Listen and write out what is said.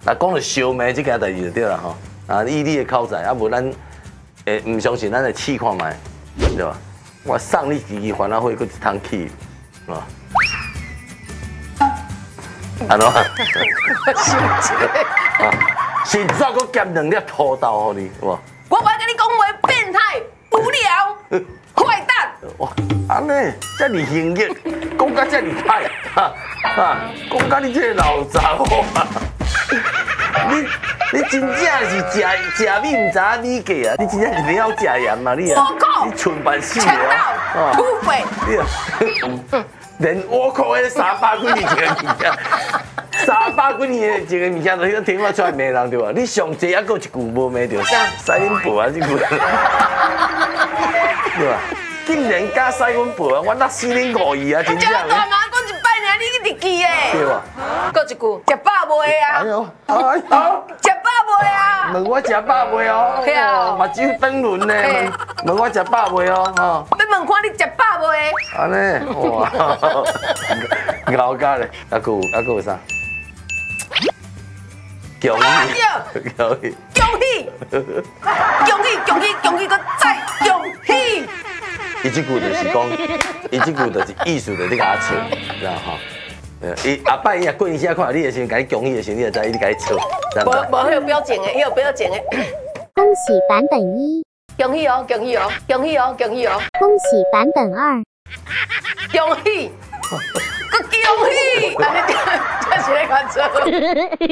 啊，讲到烧麦这件代志就对了吼。啊，以你的口才，啊无咱唔相信，咱来试看卖，对吧？我送你一支烦恼火，搁一桶气，啊。安怎？现在搁夹2粒土豆给你，哇！ 我不要跟你讲话，变态、无聊、坏蛋。 哇，安尼，遮尔兴业，讲甲遮尔歹，讲甲你这个老查某啊！你真正是食米唔知影米价啊！你真正是了食盐嘛你啊！ 我靠！ 你蠢办死强啊！ 盗、土匪。 连我靠，迄300几年一个物件，300几年的一个物件，就迄听我出来骂人对吧？你上济还佫一句无骂着，塞阮婆啊！这句，对吧？竟然敢塞阮婆啊！我那死恁5亿啊！真正。 大妈讲一摆尔，你去日记诶。 对吧？ 搁一句，食饱未啊？ 哎呦，哎呦， 食饱未啊？ 问我食饱未哦？ 对啊目睭转轮呢，问我食饱未哦？吼。 要问看你食饱未？ 安尼，哇，咬甲咧，还佫有啥？恭喜，恭喜， 恭喜，恭喜，恭喜，恭喜，搁再恭喜！ 伊即句就是讲，伊即句就是意思就是你甲我笑，知道吼？伊后摆伊若过年时看到你的时候，甲你恭喜的时候，你就知伊甲你笑，知不知？ 无有表情的，有表情的。 恭喜版本1， 恭喜哦，恭喜哦，恭喜哦，恭喜哦， 恭喜版本2。 恭喜，搁恭喜！安尼，这是咧干做。